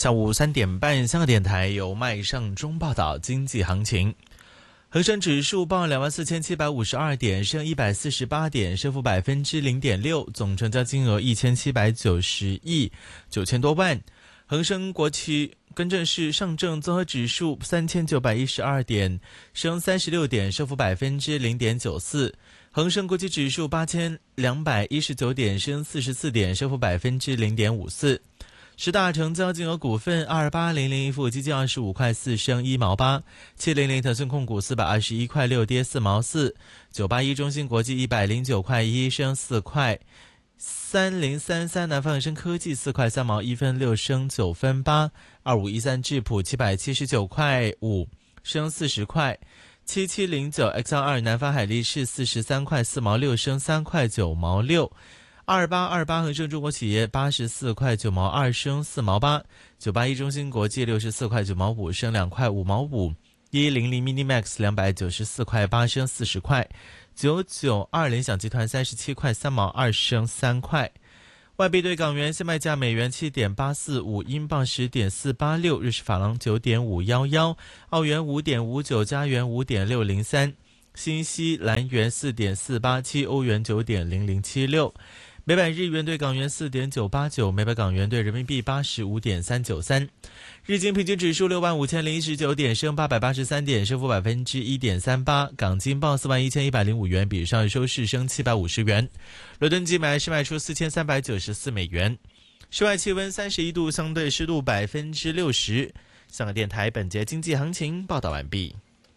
下午3点半，香港电台由麦尚中报道经济行情。恒生指数报24,752点，升148点，升幅0.6%，总成交金额1790亿9千多万。恒生是上证综合指数3912点，升36点，升幅0.94%。恒生国际指数8219点，升44点，升幅0.54%。十大成交金额股份：28001盈富基金25块4升1毛8，700腾讯控股421块6跌4毛4，981中芯国际109块1升4块，3033南方恒生科技4块3毛1分6升9分8，2513智普779块5升40块，7709 XR2 南方海力士43块4毛6升3块9毛6。2828恒生中国企业84块9毛2升4毛8，981中芯国际64块9毛5升2块5毛5，100 Minimax 294块8升40块，9920联想集团37块3毛2升3块。外币对港元现卖价：美元7.845，英镑10.486，日式法郎9.511，澳元5.59，加元5.603，新西兰元4.487，欧元9.0076。每百日元对港元4.989，每百港元对人民币85.393。日经平均指数65019点，升883点，升幅1.38%。港金报41105元，比上日收市升750元。伦敦金买是卖出4394美元。室外气温31度，相对湿度60%。香港电台本节经济行情报道完毕。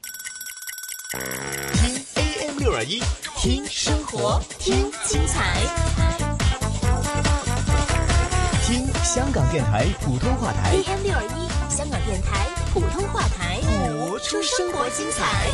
听 AM621，听生活，听精彩。听香港电台普通话台 AM621，香港电台普通话台， 播出生活精彩。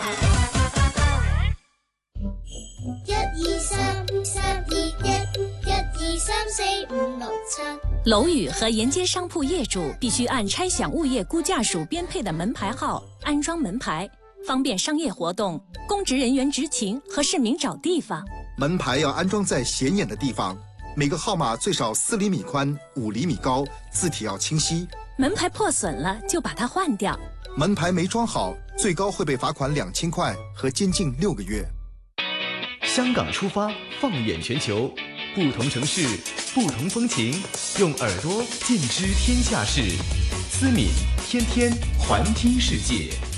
楼宇和沿街商铺业主必须按拆饷物业估价署编配的门牌号安装门牌，方便商业活动、公职人员执勤和市民找地方。 门牌要安装在显眼的地方，每个号码最少4厘米宽、5厘米高，字体要清晰。 门牌破损了就把它换掉。 门牌没装好，最高会被罚款2000块和监禁6个月。 香港出发，放眼全球，不同城市，不同风情，用耳朵尽知天下事。思敏天天环听世界。